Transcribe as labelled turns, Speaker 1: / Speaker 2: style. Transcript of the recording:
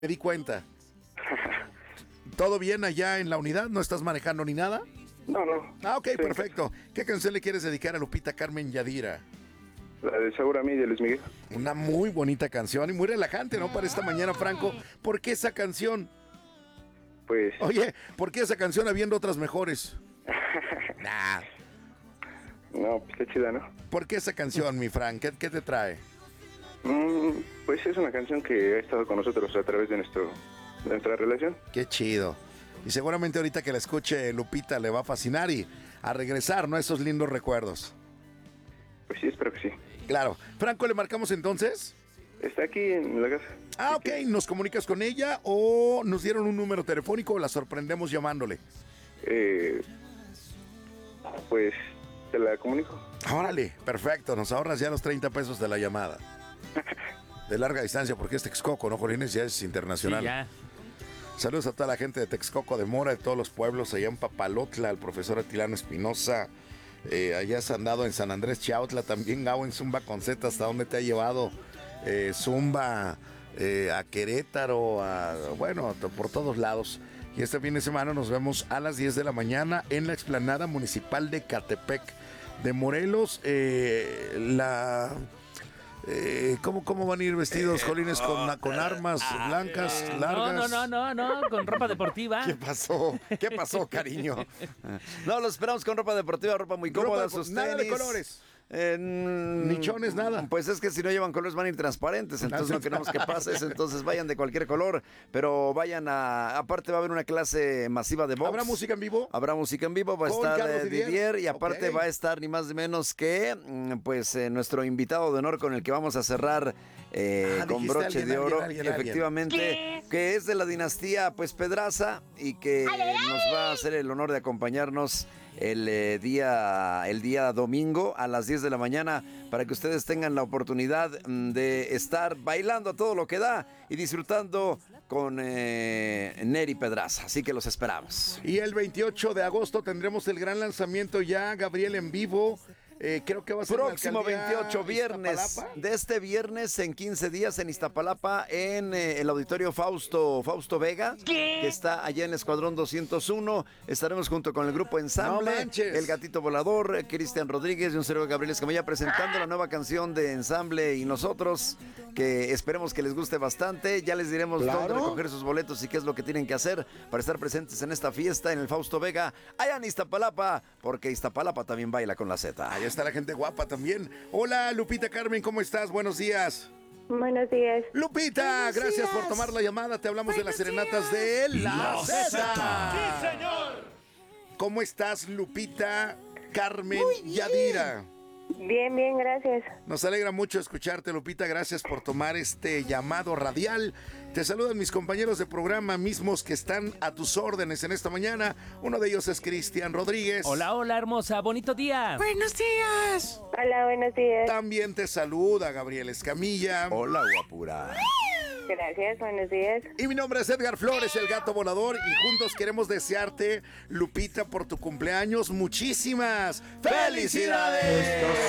Speaker 1: Me di cuenta. ¿Todo bien allá en la unidad? ¿No estás manejando ni nada?
Speaker 2: No, no.
Speaker 1: Ah, ok,
Speaker 2: Sí.
Speaker 1: perfecto. ¿Qué canción le quieres dedicar a Lupita Carmen Yadira?
Speaker 2: La de Seguro a mí de Luis Miguel.
Speaker 1: Una muy bonita canción y muy relajante, ¿no? Para esta mañana, Franco. ¿Por qué esa canción?
Speaker 2: Pues,
Speaker 1: Oye, ¿por qué esa canción habiendo otras mejores? Nah.
Speaker 2: no, pues está chida, ¿no?
Speaker 1: ¿Por qué esa canción, mi Frank? ¿Qué te trae?
Speaker 2: Pues es una canción que ha estado con nosotros a través de nuestra relación.
Speaker 1: Qué chido. Y seguramente ahorita que la escuche Lupita le va a fascinar y a regresar, ¿no? Esos lindos recuerdos.
Speaker 2: Pues sí, espero que sí.
Speaker 1: Claro. Franco, ¿le marcamos entonces?
Speaker 2: Está aquí en la casa.
Speaker 1: Ah, ok. ¿Nos comunicas con ella o nos dieron un número telefónico o la sorprendemos llamándole?
Speaker 2: Pues, te la comunico.
Speaker 1: Órale, perfecto. Nos ahorras ya los 30 pesos de la llamada. De larga distancia, porque es Texcoco, ¿no, Jolines? Ya es internacional.
Speaker 3: Sí, ya.
Speaker 1: Saludos a toda la gente de Texcoco, de Mora, de todos los pueblos, allá en Papalotla, al profesor Atilano Espinosa. Allá has andado en San Andrés Chautla, también Gabo en Zumba con Z. ¿Hasta dónde te ha llevado Zumba? A Querétaro, bueno, por todos lados. Y este fin de semana nos vemos a las 10 de la mañana en la explanada municipal de Catepec de Morelos. ¿Cómo van a ir vestidos, Jolines, con armas blancas, largas?
Speaker 3: No, con ropa deportiva.
Speaker 1: ¿Qué pasó? ¿Qué pasó, cariño?
Speaker 4: No, los esperamos con ropa deportiva, ropa muy cómoda, sus
Speaker 1: nada de
Speaker 4: tenis.
Speaker 1: colores.
Speaker 4: Nichones,
Speaker 1: Nichones, nada.
Speaker 4: Pues es que si no llevan colores van a ir transparentes, entonces no queremos que pase eso, entonces vayan de cualquier color, pero vayan aparte va a haber una clase masiva de box.
Speaker 1: ¿Habrá música en vivo?
Speaker 4: Habrá música en vivo, va a
Speaker 1: ¿Con
Speaker 4: estar
Speaker 1: Carlos
Speaker 4: Didier y aparte
Speaker 1: Ok.
Speaker 4: va a estar ni más ni menos que nuestro invitado de honor con el que vamos a cerrar con
Speaker 1: dijiste
Speaker 4: broche de oro,
Speaker 1: alguien.
Speaker 4: efectivamente, que es de la dinastía Pedraza y que nos va a hacer el honor de acompañarnos el día domingo a las 10 de la mañana para que ustedes tengan la oportunidad de estar bailando a todo lo que da y disfrutando con Neri Pedraza, así que los esperamos.
Speaker 1: Y el 28 de agosto tendremos el gran lanzamiento ya, Gabriel en vivo. Creo que va a ser
Speaker 4: Próximo
Speaker 1: en la alcaldía
Speaker 4: 28 viernes,
Speaker 1: Iztapalapa.
Speaker 4: de este viernes en 15 días en Iztapalapa, en el auditorio Fausto Vega, que está allá en el Escuadrón 201. Estaremos junto con el grupo Ensamble,
Speaker 1: No manches.
Speaker 4: El Gatito Volador, Cristian Rodríguez y un servidor Gabriel Escamilla presentando la nueva canción de Ensamble y nosotros, que esperemos que les guste bastante. Ya les diremos
Speaker 1: Claro.
Speaker 4: dónde recoger sus boletos y qué es lo que tienen que hacer para estar presentes en esta fiesta en el Fausto Vega, allá en Iztapalapa, porque Iztapalapa también baila con la Z.
Speaker 1: Ahí está la gente guapa también. Hola, Lupita Carmen, ¿cómo estás? Buenos días.
Speaker 5: Buenos días.
Speaker 1: Lupita, gracias por tomar la llamada. Te hablamos de las serenatas de La Z.
Speaker 3: ¡Sí, señor!
Speaker 1: ¿Cómo estás, Lupita Carmen Yadira?
Speaker 5: Bien, bien, gracias.
Speaker 1: Nos alegra mucho escucharte, Lupita. Gracias por tomar este llamado radial. Te saludan mis compañeros de programa mismos que están a tus órdenes en esta mañana. Uno de ellos es Cristian Rodríguez.
Speaker 3: Hola, hermosa. Bonito día.
Speaker 1: Buenos días.
Speaker 5: Hola, buenos días.
Speaker 1: También te saluda Gabriel Escamilla.
Speaker 4: Hola, guapura.
Speaker 5: Gracias, buenos días.
Speaker 1: Y mi nombre es Edgar Flores, el gato volador, y juntos queremos desearte, Lupita, por tu cumpleaños, muchísimas felicidades.